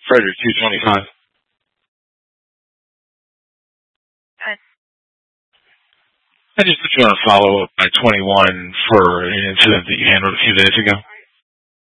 Frederick 225. I just put you on a follow-up by 21 for an incident that you handled a few days ago.